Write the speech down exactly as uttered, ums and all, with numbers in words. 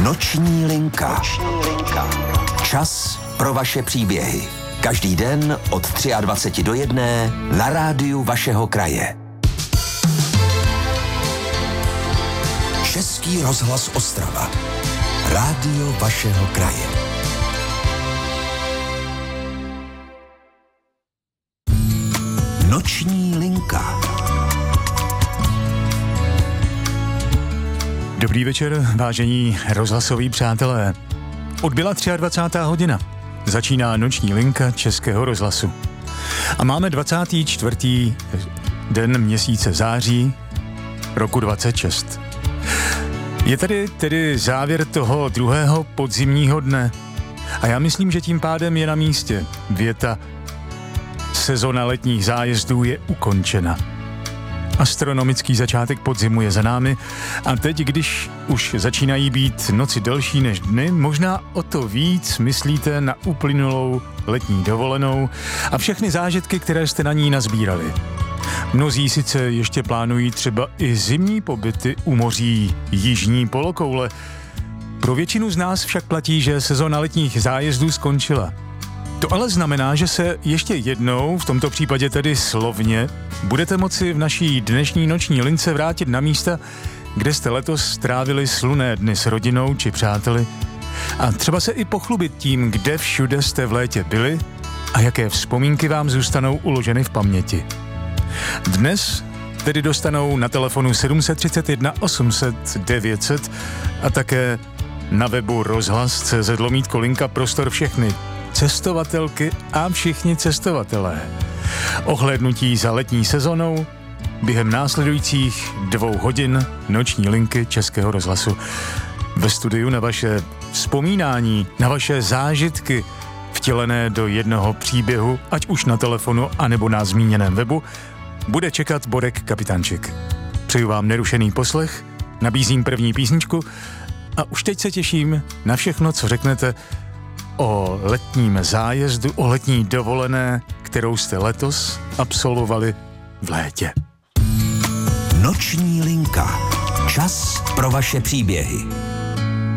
Noční linka. Noční linka. Čas pro vaše příběhy. Každý den od dvacet tři do jedné na rádiu vašeho kraje. Český rozhlas Ostrava. Rádio vašeho kraje. Noční linka. Dobrý večer, vážení rozhlasoví přátelé. Odbyla dvacátá třetí hodina. Začíná noční linka Českého rozhlasu. A máme dvacátý čtvrtý den měsíce září roku dvacet šest. Je tady tedy závěr toho druhého podzimního dne. A já myslím, že tím pádem je na místě věta: sezona letních zájezdů je ukončena. Astronomický začátek podzimu je za námi a teď, když už začínají být noci delší než dny, možná o to víc myslíte na uplynulou letní dovolenou a všechny zážitky, které jste na ní nazbírali. Mnozí sice ještě plánují třeba i zimní pobyty u moří jižní polokoule. Pro většinu z nás však platí, že sezona letních zájezdů skončila. To ale znamená, že se ještě jednou, v tomto případě tedy slovně, budete moci v naší dnešní noční lince vrátit na místa, kde jste letos strávili slunné dny s rodinou či přáteli a třeba se i pochlubit tím, kde všude jste v létě byli a jaké vzpomínky vám zůstanou uloženy v paměti. Dnes tedy dostanou na telefonu sedm set třicet jedna osm set devět set a také na webu rozhlas tečka cé zet lomítko linka prostor všechny cestovatelky a všichni cestovatelé. Ohlédnutí za letní sezonou během následujících dvou hodin noční linky Českého rozhlasu. Ve studiu na vaše vzpomínání, na vaše zážitky vtělené do jednoho příběhu, ať už na telefonu, anebo na zmíněném webu, bude čekat Borek Kapitanček. Přeju vám nerušený poslech, nabízím první písničku a už teď se těším na všechno, co řeknete o letním zájezdu, o letní dovolené, kterou jste letos absolvovali v létě. Noční linka. Čas pro vaše příběhy.